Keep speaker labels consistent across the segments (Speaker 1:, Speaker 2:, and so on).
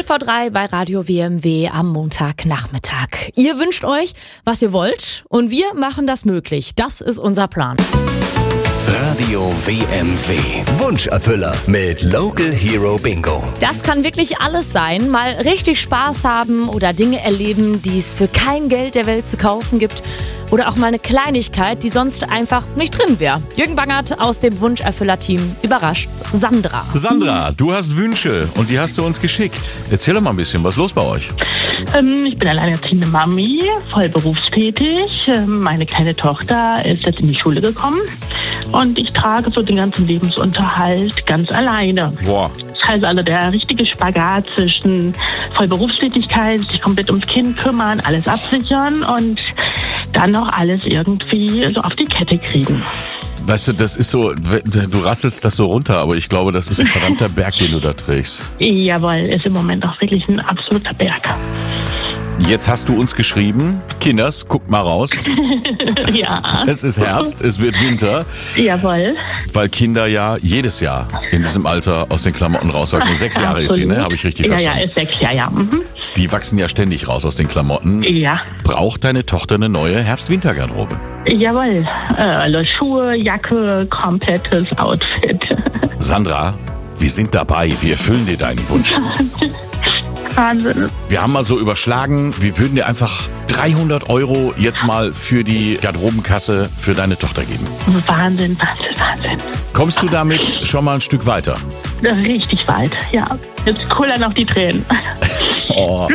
Speaker 1: TV3 bei Radio WMW am Montagnachmittag. Ihr wünscht euch, was ihr wollt und wir machen das möglich. Das ist unser Plan.
Speaker 2: Radio WMW. Wunscherfüller mit Local Hero Bingo.
Speaker 1: Das kann wirklich alles sein. Mal richtig Spaß haben oder Dinge erleben, die es für kein Geld der Welt zu kaufen gibt. Oder auch mal eine Kleinigkeit, die sonst einfach nicht drin wäre. Jürgen Bangert aus dem Wunscherfüller-Team überrascht Sandra.
Speaker 3: Sandra, du hast Wünsche und die hast du uns geschickt. Erzähl doch mal ein bisschen, was ist los bei euch?
Speaker 4: Ich bin alleinerziehende Mami, voll berufstätig. Meine kleine Tochter ist jetzt in die Schule gekommen und ich trage so den ganzen Lebensunterhalt ganz alleine.
Speaker 3: Boah.
Speaker 4: Das heißt also der richtige Spagat zwischen Vollberufstätigkeit, sich komplett ums Kind kümmern, alles absichern und dann noch alles irgendwie so auf die Kette kriegen.
Speaker 3: Weißt du, das ist so, du rasselst das so runter, aber ich glaube, das ist ein verdammter Berg, den du da trägst.
Speaker 4: Jawohl, ist im Moment auch wirklich ein absoluter Berg.
Speaker 3: Jetzt hast du uns geschrieben, Kinders, guckt mal raus.
Speaker 4: Ja.
Speaker 3: Es ist Herbst, es wird Winter.
Speaker 4: Jawohl.
Speaker 3: Weil Kinder ja jedes Jahr in diesem Alter aus den Klamotten rauswachsen. 6 Jahre ist sie, ne? Habe ich richtig verstanden?
Speaker 4: Ja, ist 6 Jahre, ja. Mhm.
Speaker 3: Die wachsen ja ständig raus aus den Klamotten.
Speaker 4: Ja.
Speaker 3: Braucht deine Tochter eine neue Herbst-Winter-Garderobe?
Speaker 4: Jawohl. Also Schuhe, Jacke, komplettes Outfit.
Speaker 3: Sandra, wir sind dabei. Wir erfüllen dir deinen Wunsch.
Speaker 4: Wahnsinn.
Speaker 3: Wir haben mal so überschlagen, wir würden dir einfach 300 € jetzt mal für die Garderobenkasse für deine Tochter geben.
Speaker 4: Wahnsinn.
Speaker 3: Kommst du damit schon mal ein Stück weiter?
Speaker 4: Richtig weit, ja. Jetzt kullern noch die Tränen.
Speaker 3: Oh,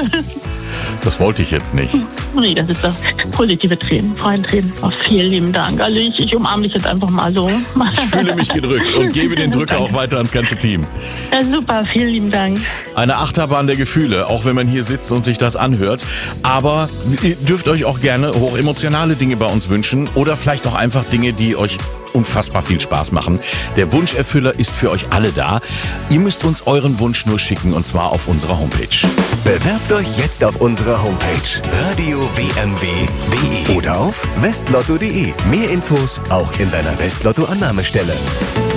Speaker 3: das wollte ich jetzt nicht.
Speaker 4: Nee, das ist doch positive Tränen, Freudentränen. Oh, vielen lieben Dank. Also ich umarme dich jetzt einfach mal so.
Speaker 3: Ich fühle mich gedrückt und gebe den Drücker auch weiter ans ganze Team.
Speaker 4: Ja, super, vielen lieben Dank.
Speaker 3: Eine Achterbahn der Gefühle, auch wenn man hier sitzt und sich das anhört. Aber ihr dürft euch auch gerne hochemotionale Dinge bei uns wünschen oder vielleicht auch einfach Dinge, die euch unfassbar viel Spaß machen. Der Wunscherfüller ist für euch alle da. Ihr müsst uns euren Wunsch nur schicken und zwar auf unserer Homepage.
Speaker 2: Bewerbt euch jetzt auf unserer Homepage radiowmw.de oder auf westlotto.de. Mehr Infos auch in deiner Westlotto-Annahmestelle.